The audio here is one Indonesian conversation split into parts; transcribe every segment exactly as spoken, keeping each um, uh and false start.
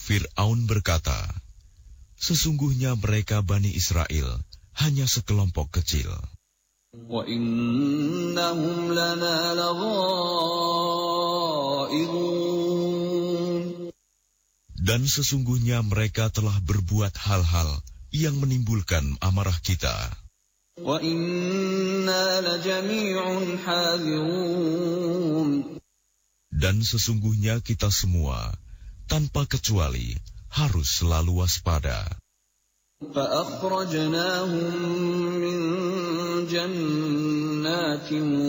Fir'aun berkata, sesungguhnya mereka Bani Israel hanya sekelompok kecil. وَإِنَّهُمْ لَنَا لَغَائِظُونَ. Dan sesungguhnya mereka telah berbuat hal-hal yang menimbulkan amarah kita. وَإِنَّا لَجَمِيعٌ حَاذِرُونَ. Dan sesungguhnya kita semua, tanpa kecuali, harus selalu waspada. فَأَخْرَجْنَاهُمْ مِنْ جَنَّاتٍ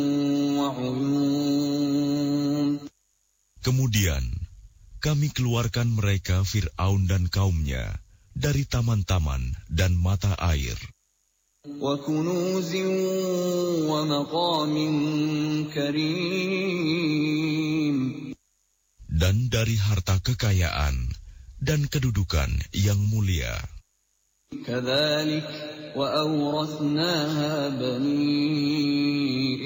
وَعُيُونٍ. Kemudian, kami keluarkan mereka Fir'aun dan kaumnya dari taman-taman dan mata air. وَكُنُوزٍ وَمَقَامٍ كَرِيمٍ. Dan dari harta kekayaan dan kedudukan yang mulia. كَذَلِكَ وَأَوْرَثْنَاهَا بَنِي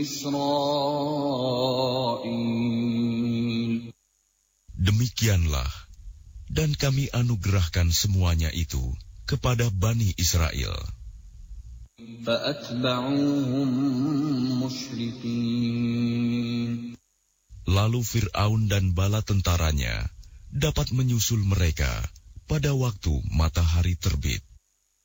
إِسْرَائِيلَ. Demikianlah, dan kami anugerahkan semuanya itu kepada Bani Israel. فَأَتْبَعُوهُمْ مُشْرِقِينَ. Lalu Fir'aun dan bala tentaranya dapat menyusul mereka pada waktu matahari terbit.